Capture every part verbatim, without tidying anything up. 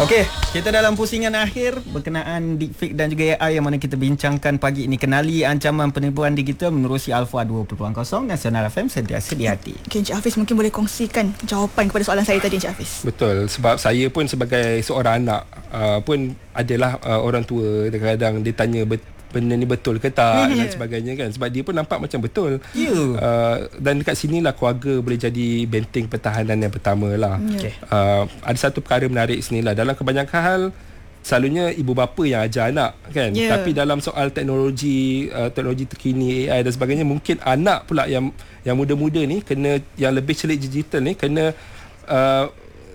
Okey, kita dalam pusingan akhir berkenaan deepfake dan juga A I yang mana kita bincangkan pagi ini. Kenali ancaman penipuan digital menerusi Alpha dua titik kosong Nasional F M, sentiasa di hati. Okay, Encik Hafiz mungkin boleh kongsikan jawapan kepada soalan saya tadi, Encik Hafiz. Betul, sebab saya pun sebagai seorang anak uh, pun adalah uh, orang tua, kadang-kadang dia tanya bet- benda ni betul ke tak, yeah, dan sebagainya kan, sebab dia pun nampak macam betul. Yeah. Uh, dan dekat sinilah keluarga boleh jadi benteng pertahanan yang pertama lah. Okay. Uh, ada satu perkara menarik sini lah, dalam kebanyakan hal selalunya ibu bapa yang ajar anak kan, yeah, tapi dalam soal teknologi uh, teknologi terkini, A I dan sebagainya, mungkin anak pula yang yang muda-muda ni kena, yang lebih celik digital ni kena uh,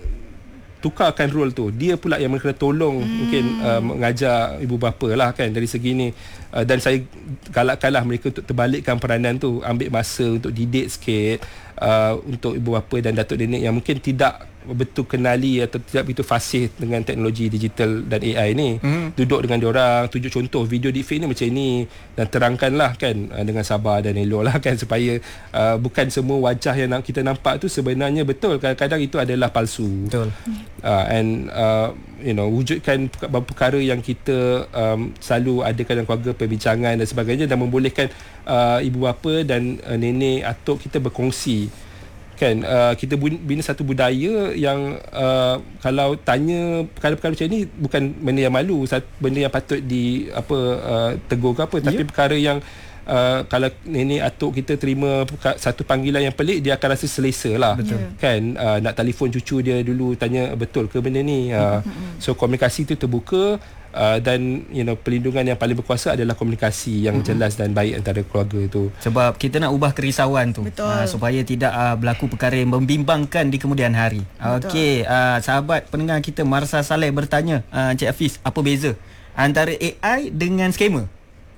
tukarkan role tu. Dia pula yang kena tolong hmm. mungkin uh, mengajar ibu bapa lah kan dari segi ni. Uh, dan saya galakkanlah mereka untuk terbalikkan peranan tu, ambil masa untuk didik sikit uh, untuk ibu bapa dan datuk nenek yang mungkin tidak betul kenali atau tidak begitu fasih dengan teknologi digital dan A I ni. Hmm. Duduk dengan diorang, tunjuk contoh video deepfake ni macam ni dan terangkanlah kan uh, dengan sabar dan elok lah kan, supaya uh, bukan semua wajah yang nak kita nampak tu sebenarnya betul. Kadang-kadang itu adalah palsu. Betul. Uh, and uh, you know, wujudkan perkara yang kita um, selalu adakan dalam keluarga, perbincangan dan sebagainya, dan membolehkan uh, ibu bapa dan uh, nenek atuk kita berkongsi kan. Uh, kita bina satu budaya yang uh, kalau tanya perkara-perkara macam ni bukan benda yang malu, benda yang patut di apa uh, tegur ke apa, tapi yeah, perkara yang Uh, kalau nenek atuk kita terima satu panggilan yang pelik, dia akan rasa selesa lah. Betul. Kan uh, nak telefon cucu dia dulu, tanya betul ke benda ni. uh, so komunikasi tu terbuka, uh, dan you know, perlindungan yang paling berkuasa adalah komunikasi yang jelas dan baik antara keluarga tu, sebab kita nak ubah kerisauan tu uh, supaya tidak uh, berlaku perkara yang membimbangkan di kemudian hari. Okey, uh, sahabat pendengar kita Marsa Saleh bertanya, uh, Encik Hafiz, apa beza antara A I dengan scammer?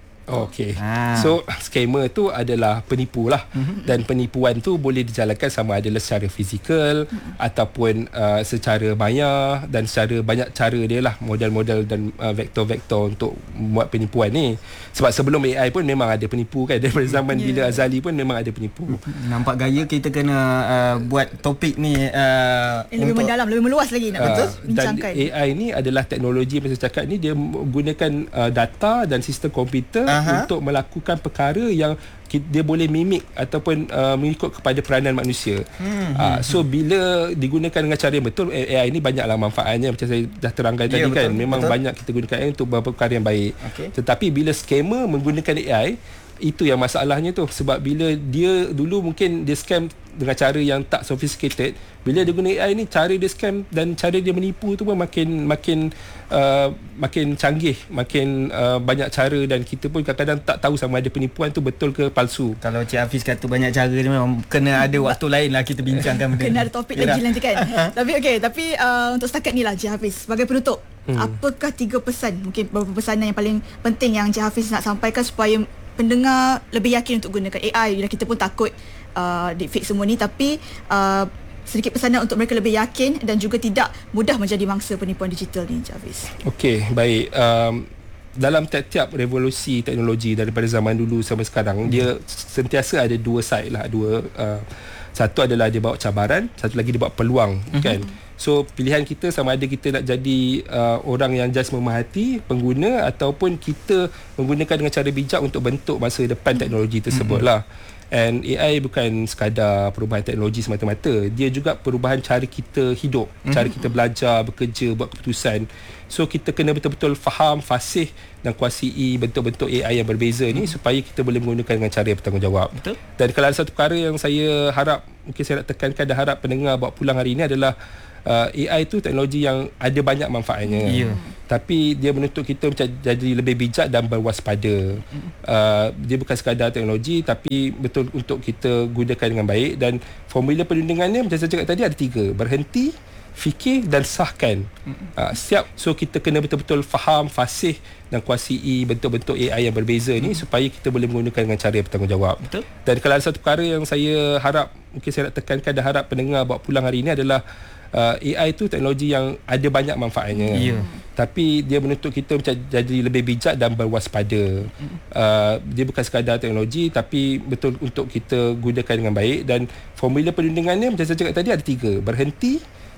Okey. Ha. So scammer tu adalah penipu lah. Mm-hmm. Dan penipuan tu boleh dijalankan sama ada secara fizikal, mm-hmm, ataupun uh, secara maya, dan secara banyak cara dia lah, model-model dan uh, vektor-vektor untuk buat penipuan ni. Sebab sebelum A I pun memang ada penipu kan, daripada zaman yeah, bila azali pun memang ada penipu. Nampak gaya kita kena uh, buat topik ni uh, eh, lebih mendalam, lebih meluas lagi nak betul uh, bincangkan. Dan A I ni adalah teknologi yang saya cakap ni, dia menggunakan uh, data dan sistem komputer Aha. untuk melakukan perkara yang dia boleh mimik ataupun uh, mengikut kepada peranan manusia. Hmm. Uh, so bila digunakan dengan cara yang betul, A I ni banyaklah manfaatnya, macam saya dah terangkan yeah, tadi betul, kan. Memang betul. Banyak kita gunakan A I untuk beberapa perkara yang baik. Okay. Tetapi bila scammer menggunakan A I, itu yang masalahnya tu. Sebab bila dia dulu mungkin dia scam dengan cara yang tak sophisticated, bila dia guna A I ni, cara dia scam dan cara dia menipu tu pun makin makin uh, makin canggih, makin uh, banyak cara, dan kita pun kadang-kadang tak tahu sama ada penipuan tu betul ke palsu. Kalau Cik Hafiz kata banyak cara ni, memang kena ada waktu lain lah kita bincangkan benda. Kena ada topik lagi nanti kan. Tapi okey, tapi uh, untuk setakat ni lah Cik Hafiz, sebagai penutup, hmm. apakah tiga pesan, mungkin beberapa pesanan yang paling penting yang Cik Hafiz nak sampaikan supaya pendengar lebih yakin untuk gunakan A I? Kita pun takut uh, deepfake semua ni, tapi uh, sedikit pesanan untuk mereka lebih yakin dan juga tidak mudah menjadi mangsa penipuan digital ni, Encik Hafiz. Okey, baik. Um, dalam tiap-tiap revolusi teknologi daripada zaman dulu sampai sekarang, hmm. dia sentiasa ada dua side lah, dua uh, satu adalah dia bawa cabaran, satu lagi dia bawa peluang, hmm. kan. So pilihan kita sama ada kita nak jadi uh, orang yang just memahati pengguna, ataupun kita menggunakan dengan cara bijak untuk bentuk masa depan teknologi tersebut lah. And A I bukan sekadar perubahan teknologi semata-mata, dia juga perubahan cara kita hidup, cara kita belajar, bekerja, buat keputusan. So kita kena betul-betul faham, fasih dan kuasai bentuk-bentuk A I yang berbeza ni, supaya kita boleh menggunakan dengan cara yang bertanggungjawab. Betul. Dan kalau ada satu perkara yang saya harap, mungkin saya nak tekankan dan harap pendengar bawa pulang hari ini adalah, Uh, A I tu teknologi yang ada banyak manfaatnya, yeah. tapi dia menuntut kita macam jadi lebih bijak dan berwaspada. uh, Dia bukan sekadar teknologi, tapi betul untuk kita gunakan dengan baik. Dan formula perlindungannya macam saya cakap tadi ada tiga: berhenti, fikir dan sahkan. uh, Siap. So kita kena betul-betul faham, fasih dan kuasai bentuk-bentuk A I yang berbeza ni, supaya kita boleh menggunakan dengan cara yang bertanggungjawab. Betul. Dan kalau ada satu perkara yang saya harap, mungkin saya nak tekankan dan harap pendengar bawa pulang hari ini adalah, Uh, A I tu teknologi yang ada banyak manfaatnya, yeah. tapi dia menuntut kita macam jadi lebih bijak dan berwaspada. uh, Dia bukan sekadar teknologi, tapi betul untuk kita gunakan dengan baik. Dan formula perlindungannya macam saya cakap tadi ada tiga: berhenti,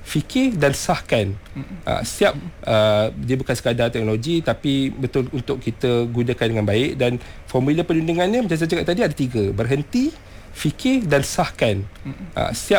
fikir dan sahkan. Uh, siap uh, dia bukan sekadar teknologi tapi betul untuk kita gunakan dengan baik, dan formula perlindungannya macam saya cakap tadi ada tiga: berhenti, fikir dan sahkan. Uh, siap